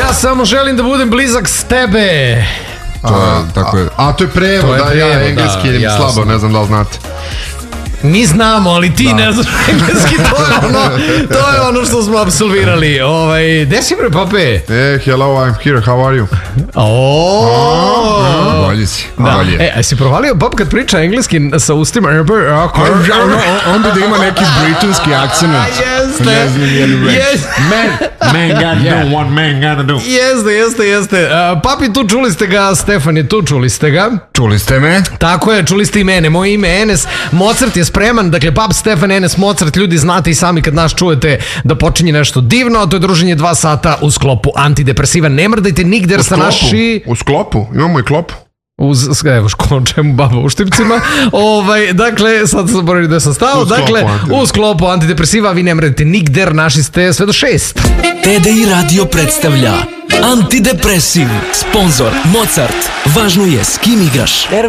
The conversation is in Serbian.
Ja samo želim da budem blizak s tebe. Tako je. A to je prevod, da, ja engleski slabo, ne znam da li znate. Mi znamo, ali ti ne znaš engleski, to je ono što smo apsolvirali. Gde si bre, Pape? Hello, I'm here, how are you? Bolji si, bolje. A si provalio Pap kad priča engleski sa ustima? Onda da ima neki britanski akcent. Jeste. Man gotta do what man gotta do. Jeste. Papi, tu čuli ste ga, Stefan je tu, čuli ste ga. Čuli ste me? Tako je, čuli ste i mene. Moje ime je Enes, Mozart je spreman, dakle Pap, Stefan, Enes, Mozart, ljudi znate i sami kad nas čujete da počinje nešto divno, a to je druženje 2 sata u sklopu antidepresiva. Ne mrdajte nigde jer sa naši... U sklopu, imamo i klopu. Evo čemu baba u štipcima. Dakle, sad sam zaboravio da sam stao. Dakle, u sklopu antidepresiva vi ne mrdajte nigde, naši ste sve do 6. TDI Radio predstavlja Antidepresiv. Sponzor Mozart. Važno je s kim igraš.